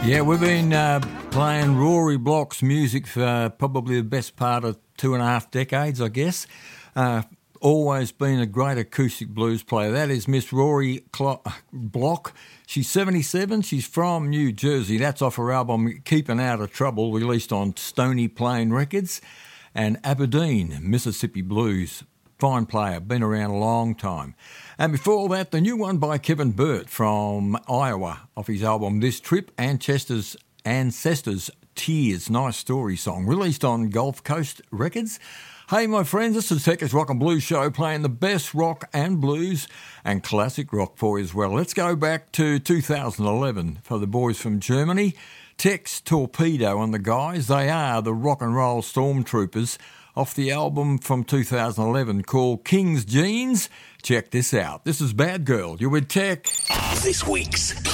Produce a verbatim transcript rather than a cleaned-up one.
Yeah, we've been uh, playing Rory Block's music for uh, probably the best part of two and a half decades, I guess. Uh, always been a great acoustic blues player. That is Miss Rory Cl- Block. She's seventy-seven. She's from New Jersey. That's off her album Keeping Out of Trouble, released on Stony Plain Records. And Aberdeen, Mississippi Blues. Fine player, been around a long time. And before that, the new one by Kevin Burt from Iowa off his album This Trip, Ancestors, Ancestors Tears. Nice story song, released on Gulf Coast Records. Hey, my friends, this is Heckers Rock and Blues Show, playing the best rock and blues and classic rock for you as well. Let's go back to two thousand eleven for the boys from Germany. Tex Torpedo and the guys, they are the Rock and Roll Stormtroopers, off the album from two thousand eleven called King's Jeans. Check this out. This is Bad Girl. You're with Tech. This week's